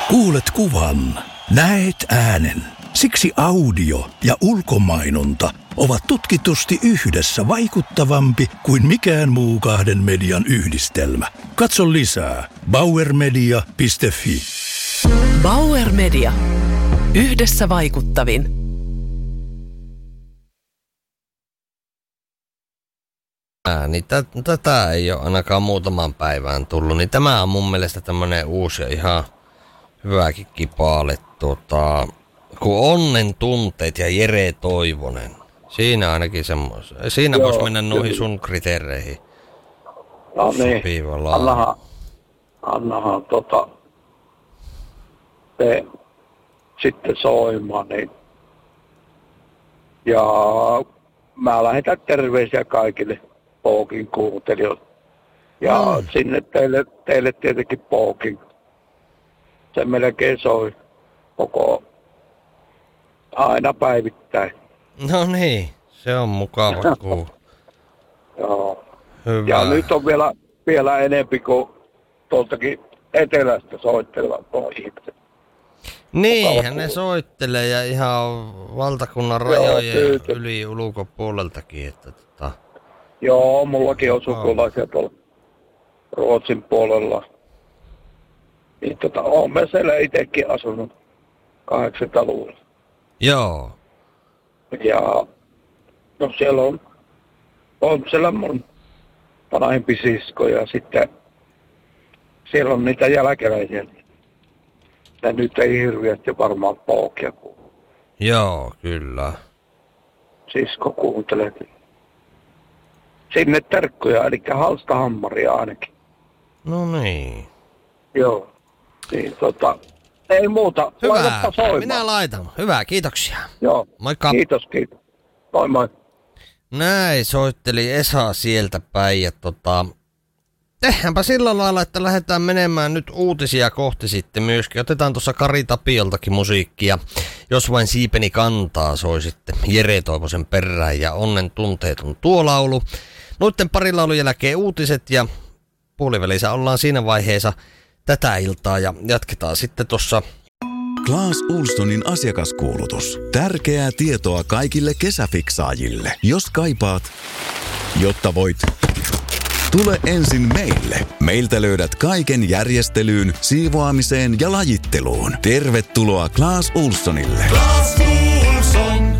Kuulet kuvan, näet äänen. Siksi audio ja ulkomainonta ovat tutkitusti yhdessä vaikuttavampi kuin mikään muu kahden median yhdistelmä. Katso lisää bauermedia.fi. Bauer Media. Yhdessä vaikuttavin. Niin tätä ei ole ainakaan muutaman päivään tullut, niin tämä on mun mielestä tämmönen uusi ja ihan hyväkin kipaale. Kun Onnen tunteet ja Jere Toivonen. Siinä ainakin semmoisen. Siinä voisi mennä noihin sun kriteereihin. No niin, annahan se sitten soimaan. Niin. Ja mä lähetän terveisiä kaikille Pookin kuuntelijoille. Ja sinne teille tietenkin Pookin. Se melkein soi koko aina päivittäin. No niin, se on mukava kuulla. Joo. Hyvä. Ja nyt on vielä enempi kuin tuoltakin etelästä soittelevat ihmiset. Niinhän ne soittelee ja ihan valtakunnan rajojen yli ulkopuoleltakin. Joo, mullakin on sukulaisia tuolla Ruotsin puolella. Niin oon mä siellä itsekin asunut 80-luvulla. Joo. Ja no siellä on siellä mun vanhempi sisko ja sitten siellä on niitä jälkeläisiä. Ja nyt ei hirveästi varmaan Pookia kuulu. Joo, kyllä. Sisko kuuntelee. Sinne terkkuja, eli Hallstahammaria ainakin. No niin. Joo. Niin ei muuta. Hyvä, minä laitan. Hyvä, kiitoksia. Joo. Moikka. Kiitos. Moi moi. Näin soitteli Esa sieltä päin ja tehdäänpä sillä lailla, että lähdetään menemään nyt uutisia kohti sitten myöskin. Otetaan tuossa Kari Tapioltakin musiikkia. Jos vain siipeni kantaa soi sitten Jere Toivosen perään ja Onnen tunteet on tuo laulu. Noitten parin laulun jälkeen uutiset ja puolivälissä ollaan siinä vaiheessa tätä iltaa ja jatketaan sitten tuossa. Claes Ohlsonin asiakaskuulutus. Tärkeää tietoa kaikille kesäfiksaajille. Jos kaipaat, jotta voit, tule ensin meille. Meiltä löydät kaiken järjestelyyn, siivoamiseen ja lajitteluun. Tervetuloa Claes Ohlsonille. Claes Ohlson.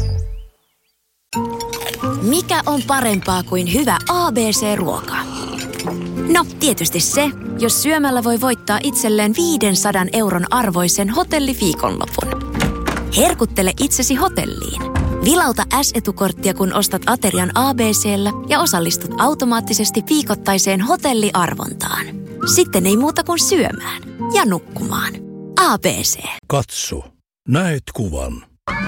Mikä on parempaa kuin hyvä ABC-ruoka? No, tietysti se, jos syömällä voi voittaa itselleen 500 € arvoisen hotelliviikonlopun. Herkuttele itsesi hotelliin. Vilauta S-etukorttia, kun ostat aterian ABC:llä ja osallistut automaattisesti viikoittaiseen hotelliarvontaan. Sitten ei muuta kuin syömään ja nukkumaan. ABC. Katso, näet kuvan.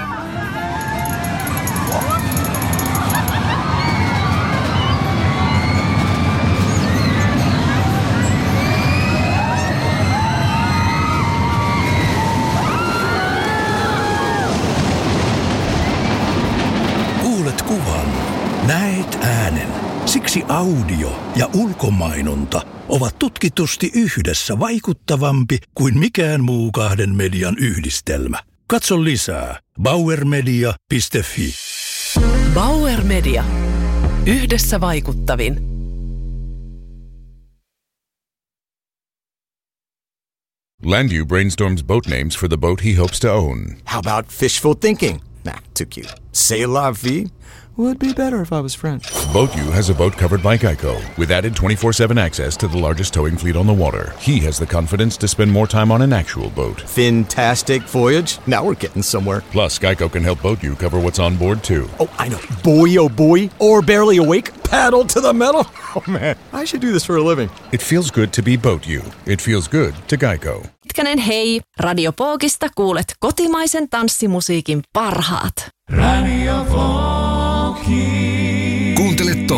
Kuvan, näet äänen. Siksi audio ja ulkomainonta ovat tutkitusti yhdessä vaikuttavampi kuin mikään muu kahden median yhdistelmä. Katso lisää bauermedia.fi. Bauer Media. Yhdessä vaikuttavin. Landu brainstorms boat names for the boat he hopes to own. How about fishful thinking? Nah, too cute. C'est la vie? Would be better if I was French. BoatU has a boat covered by Geico with added 24/7 access to the largest towing fleet on the water. He has the confidence to spend more time on an actual boat. Fantastic voyage. Now we're getting somewhere. Plus, Geico can help BoatU cover what's on board too. Oh, I know. Boy, oh boy. Or barely awake. Paddle to the metal. Oh man, I should do this for a living. It feels good to be BoatU. It feels good to Geico. Pitkänen hei. Radio Pookista kuulet kotimaisen tanssimusiikin parhaat. Radio Pooki.